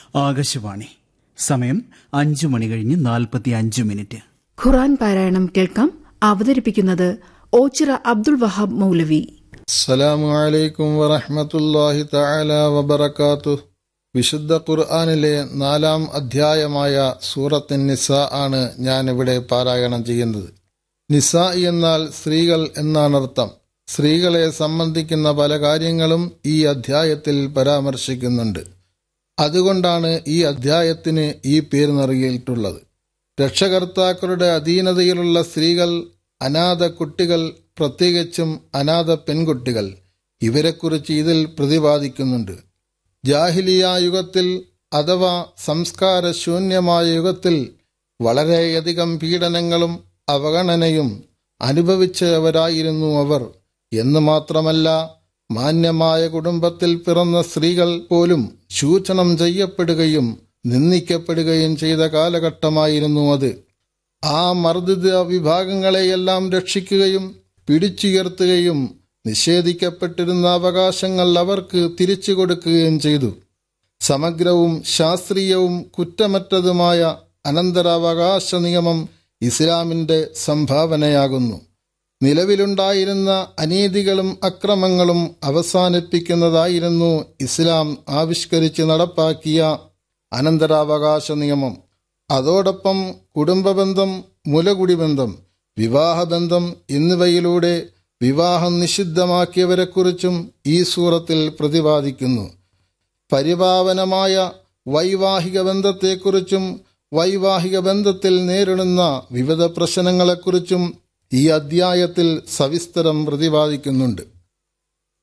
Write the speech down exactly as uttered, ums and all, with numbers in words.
ആകാശവാണി. സമയം അഞ്ചു മണി കഴിഞ്ഞ് നാൽപ്പത്തി അഞ്ച് മിനിറ്റ്. ഖുർആൻ പാരായണം കേൾക്കാം. അവതരിപ്പിക്കുന്നത് ഓച്ചിറ അബ്ദുൾ വഹാബ് മൗലവി. അസ്സലാമു അലൈക്കും വറഹ്മത്തുള്ളാഹി തആല വബറകാതുഹു. വിശുദ്ധ ഖുർആനിലെ നാലാം അധ്യായമായ സൂറത്തുൻ നിസാ ആണ് ഞാനിവിടെ പാരായണം ചെയ്യുന്നത്. നിസാ എന്നാൽ സ്ത്രീകൾ എന്നാണർത്ഥം. സ്ത്രീകളെ സംബന്ധിക്കുന്ന പല കാര്യങ്ങളും ഈ അധ്യായത്തിൽ പരാമർശിക്കുന്നുണ്ട്. അതുകൊണ്ടാണ് ഈ അധ്യായത്തിന് ഈ പേര് നൽകിയിട്ടുള്ളത്. രക്ഷകർത്താക്കളുടെ അധീനതയിലുള്ള സ്ത്രീകൾ, അനാഥ കുട്ടികൾ, പ്രത്യേകിച്ചും അനാഥ പെൺകുട്ടികൾ, ഇവരെക്കുറിച്ച് ഇതിൽ പ്രതിപാദിക്കുന്നുണ്ട്. ജാഹിലിയ യുഗത്തിൽ അഥവാ സംസ്കാരശൂന്യമായ യുഗത്തിൽ വളരെയധികം പീഡനങ്ങളും അവഗണനയും അനുഭവിച്ചവരായിരുന്നു അവർ. എന്ന് മാത്രമല്ല, മാന്യമായ കുടുംബത്തിൽ പിറന്ന സ്ത്രീകൾ പോലും ചൂഷണം ചെയ്യപ്പെടുകയും നിന്ദിക്കപ്പെടുകയും ചെയ്ത കാലഘട്ടമായിരുന്നു അത്. ആ മർദ്ദിത വിഭാഗങ്ങളെയെല്ലാം രക്ഷിക്കുകയും പിടിച്ചുയർത്തുകയും നിഷേധിക്കപ്പെട്ടിരുന്ന അവകാശങ്ങൾ അവർക്ക് തിരിച്ചു കൊടുക്കുകയും ചെയ്തു. സമഗ്രവും ശാസ്ത്രീയവും കുറ്റമറ്റതുമായ അനന്തരാവകാശ നിയമം ഇസ്ലാമിന്റെ സംഭാവനയാകുന്നു. നിലവിലുണ്ടായിരുന്ന അനീതികളും അക്രമങ്ങളും അവസാനിപ്പിക്കുന്നതായിരുന്നു ഇസ്ലാം ആവിഷ്കരിച്ച് നടപ്പാക്കിയ അനന്തരാവകാശ നിയമം. അതോടൊപ്പം കുടുംബബന്ധം, മുലകുടിബന്ധം, വിവാഹബന്ധം എന്നിവയിലൂടെ വിവാഹം നിഷിദ്ധമാക്കിയവരെക്കുറിച്ചും ഈ സൂറത്തിൽ പ്രതിപാദിക്കുന്നു. പരിപാവനമായ വൈവാഹിക ബന്ധത്തെക്കുറിച്ചും വൈവാഹിക ബന്ധത്തിൽ നേരിടുന്ന വിവിധ പ്രശ്നങ്ങളെക്കുറിച്ചും ഈ അധ്യായത്തിൽ സവിസ്തരം പ്രതിപാദിക്കുന്നുണ്ട്.